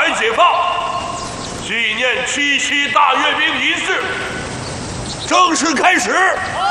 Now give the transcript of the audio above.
台解放，纪念7.7大阅兵仪式正式开始。